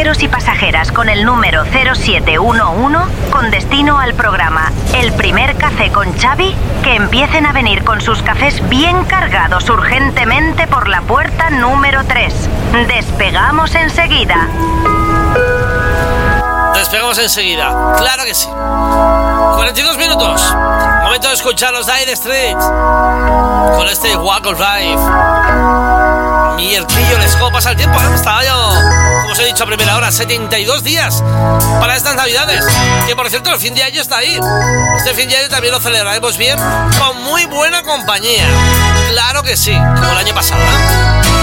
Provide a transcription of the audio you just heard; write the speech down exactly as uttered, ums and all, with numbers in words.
pasajeros y pasajeras con el número cero siete uno uno con destino al programa El Primer Café con Xavi, que empiecen a venir con sus cafés bien cargados urgentemente por la puerta número tres. Despegamos enseguida. Despegamos enseguida, claro que sí. cuarenta y dos minutos. Momento de escuchar los Dire Street con este Walk of Life. Y el pillo les cómo pasa el tiempo, ¿eh? Estaba yo, como os he dicho a primera hora, setenta y dos días para estas navidades. Que por cierto, el fin de año está ahí. Este fin de año también lo celebraremos bien, con muy buena compañía. Claro que sí, como el año pasado, ¿eh?